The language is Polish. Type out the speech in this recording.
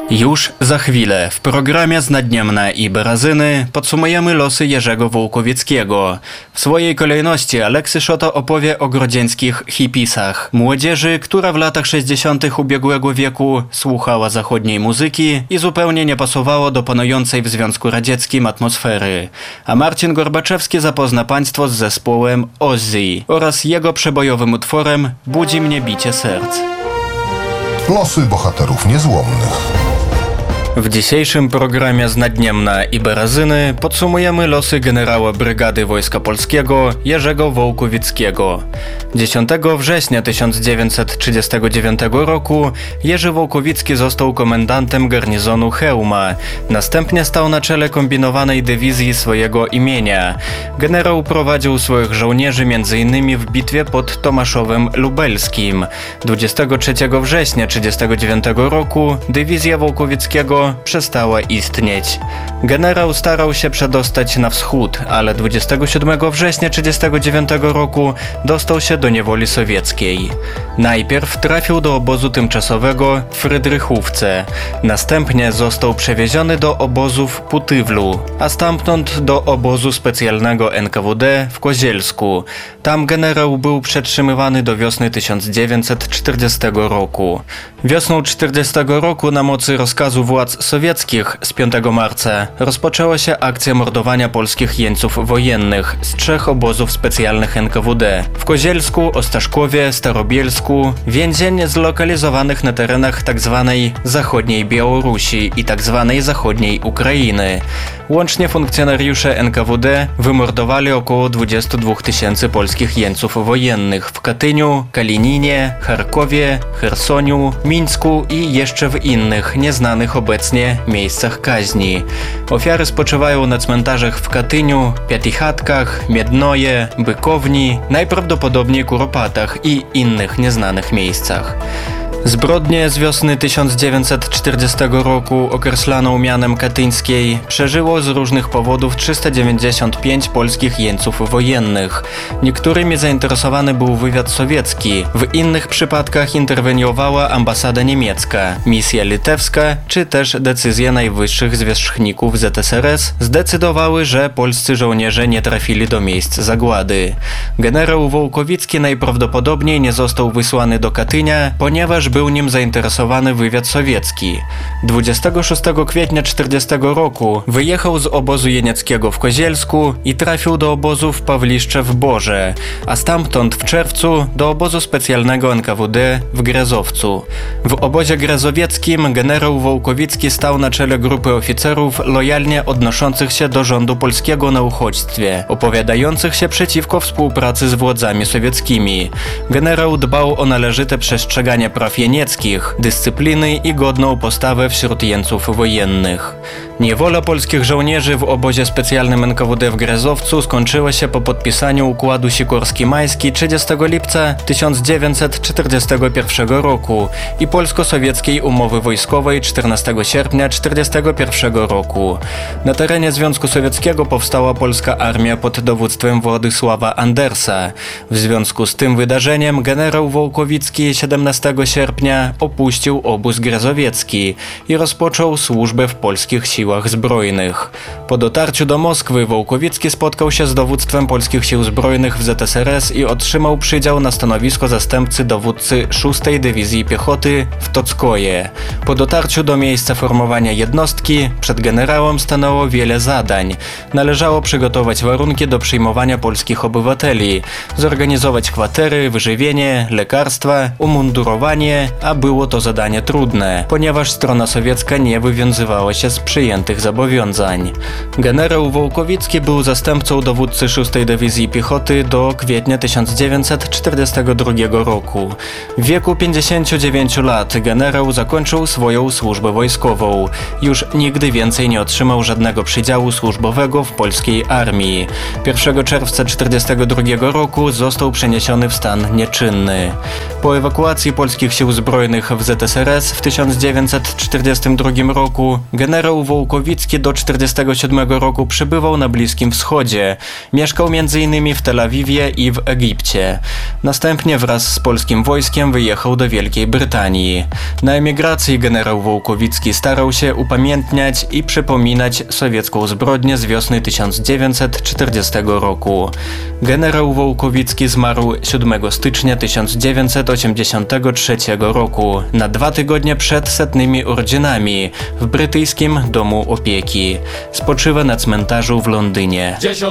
Już za chwilę w programie z Nadniemna i Berazyny podsumujemy losy Jerzego Wołkowieckiego. W swojej kolejności Aleksy Szoto opowie o grodzieńskich hipisach, młodzieży, która w latach 60. ubiegłego wieku słuchała zachodniej muzyki i zupełnie nie pasowało do panującej w Związku Radzieckim atmosfery. A Marcin Gorbaczewski zapozna Państwo z zespołem Ozzy oraz jego przebojowym utworem Budzi mnie bicie serc. Losy bohaterów niezłomnych. W dzisiejszym programie z Nadniemna i Berazyny podsumujemy losy generała Brygady Wojska Polskiego Jerzego Wołkowieckiego. 10 września 1939 roku Jerzy Wołkowicki został komendantem garnizonu Chełma. Następnie stał na czele kombinowanej dywizji swojego imienia. Generał prowadził swoich żołnierzy m.in. w bitwie pod Tomaszowem Lubelskim. 23 września 1939 roku dywizja Wołkowieckiego przestała istnieć. Generał starał się przedostać na wschód, ale 27 września 1939 roku dostał się do niewoli sowieckiej. Najpierw trafił do obozu tymczasowego w Frydrychówce, następnie został przewieziony do obozu w Putywlu, a stamtąd do obozu specjalnego NKWD w Kozielsku. Tam generał był przetrzymywany do wiosny 1940 roku. Wiosną 1940 roku na mocy rozkazu władz sowieckich z 5 marca rozpoczęła się akcja mordowania polskich jeńców wojennych z 3 obozów specjalnych NKWD w Kozielsku, Ostaszkowie, Starobielsku, więzień zlokalizowanych na terenach tzw. zachodniej Białorusi i tzw. zachodniej Ukrainy. Łącznie funkcjonariusze NKWD wymordowali około 22 000 polskich jeńców wojennych w Katyniu, Kalininie, Charkowie, Chersoniu, Mińsku i jeszcze w innych, nieznanych obecnie miejscach kaźni. Ofiary spoczywają na cmentarzach w Katyniu, Piatichatkach, Miednoje, Bykowni, najprawdopodobniej Kuropatach i innych nieznanych miejscach. Zbrodnie z wiosny 1940 roku określaną mianem katyńskiej przeżyło z różnych powodów 395 polskich jeńców wojennych. Niektórymi zainteresowany był wywiad sowiecki, w innych przypadkach interweniowała ambasada niemiecka, misja litewska czy też decyzje najwyższych zwierzchników ZSRS zdecydowały, że polscy żołnierze nie trafili do miejsc zagłady. Generał Wołkowicki najprawdopodobniej nie został wysłany do Katynia, ponieważ był nim zainteresowany wywiad sowiecki. 26 kwietnia 1940 roku wyjechał z obozu jenieckiego w Kozielsku i trafił do obozu w Pawliszczew-Borze, a stamtąd w czerwcu do obozu specjalnego NKWD w Grezowcu. W obozie grezowieckim generał Wołkowicki stał na czele grupy oficerów lojalnie odnoszących się do rządu polskiego na uchodźstwie, opowiadających się przeciwko współpracy z władzami sowieckimi. Generał dbał o należyte przestrzeganie praw jenieckich, dyscypliny i godną postawę wśród jeńców wojennych. Niewola polskich żołnierzy w obozie specjalnym NKWD w Grezowcu skończyła się po podpisaniu układu Sikorski-Majski 30 lipca 1941 roku i polsko-sowieckiej umowy wojskowej 14 sierpnia 1941 roku. Na terenie Związku Sowieckiego powstała polska armia pod dowództwem Władysława Andersa. W związku z tym wydarzeniem generał Wołkowicki 17 sierpnia opuścił obóz grezowiecki i rozpoczął służbę w polskich siłach zbrojnych. Po dotarciu do Moskwy Wołkowicki spotkał się z dowództwem polskich sił zbrojnych w ZSRS i otrzymał przydział na stanowisko zastępcy dowódcy 6. Dywizji Piechoty w Tockoje. Po dotarciu do miejsca formowania jednostki przed generałem stanęło wiele zadań. Należało przygotować warunki do przyjmowania polskich obywateli, zorganizować kwatery, wyżywienie, lekarstwa, umundurowanie, a było to zadanie trudne, ponieważ strona sowiecka nie wywiązywała się z przyjętych zobowiązań. Generał Wołkowicki był zastępcą dowódcy 6. Dywizji Piechoty do kwietnia 1942 roku. W wieku 59 lat generał zakończył swoją służbę wojskową. Już nigdy więcej nie otrzymał żadnego przydziału służbowego w polskiej armii. 1 czerwca 1942 roku został przeniesiony w stan nieczynny. Po ewakuacji polskich sił zbrojnych w ZSRS w 1942 roku generał Wołkowicki Wołkowicki do 1947 roku przebywał na Bliskim Wschodzie. Mieszkał m.in. w Tel Awiwie i w Egipcie. Następnie wraz z polskim wojskiem wyjechał do Wielkiej Brytanii. Na emigracji generał Wołkowicki starał się upamiętniać i przypominać sowiecką zbrodnię z wiosny 1940 roku. Generał Wołkowicki zmarł 7 stycznia 1983 roku, na 2 tygodnie przed 100 urodzinami w brytyjskim domu opieki. Spoczywa na cmentarzu w Londynie.